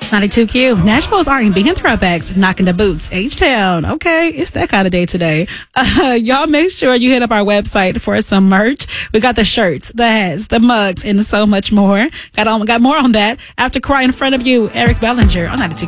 92Q. Nashville's R&B and throwbacks, knocking the boots. H-Town. Okay, it's that kind of day today. Y'all make sure you hit up our website for some merch. We got the shirts, the hats, the mugs, and so much more. Got more on that after Cry in Front of You, Eric Bellinger on 92Q.